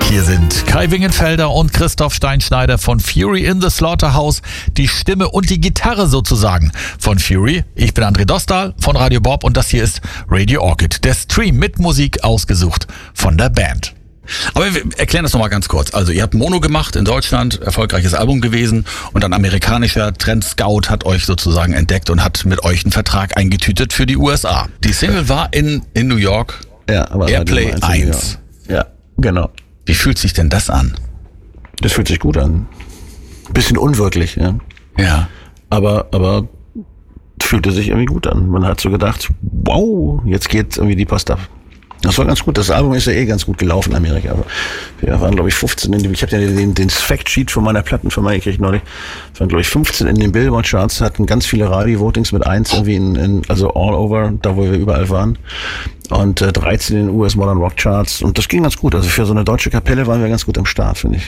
Hier sind Kai Wingenfelder und Christoph Steinschneider von Fury in the Slaughterhouse, die Stimme und die Gitarre sozusagen von Fury. Ich bin André Dostal von Radio Bob und das hier ist Radio Orchid, der Stream mit Musik ausgesucht von der Band. Aber wir erklären das nochmal ganz kurz. Also ihr habt Mono gemacht in Deutschland, erfolgreiches Album gewesen und ein amerikanischer Trend-Scout hat euch sozusagen entdeckt und hat mit euch einen Vertrag eingetütet für die USA. Die Single war in New York, ja, aber Airplay 1. Ja, genau. Wie fühlt sich denn das an? Das fühlt sich gut an. Bisschen unwirklich, ja. Ja. Aber fühlte sich irgendwie gut an. Man hat so gedacht, wow, jetzt geht irgendwie die Post ab. Das war ganz gut. Das Album ist ja ganz gut gelaufen in Amerika. Aber wir waren, glaube ich, 15 ich habe ja den Factsheet von meiner Plattenfirma gekriegt neulich. Wir waren, glaube ich, 15 in den Billboard-Charts, hatten ganz viele Radio-Votings mit 1 irgendwie also all over, da wo wir überall waren. Und 13 in den US Modern Rock Charts. Und das ging ganz gut. Also für so eine deutsche Kapelle waren wir ganz gut am Start, finde ich.